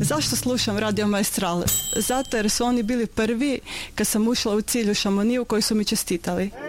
Zašto slušam Radio Maestral? Zato jer su oni bili prvi kad sam ušla u cilj u Šamoniju koji su mi čestitali.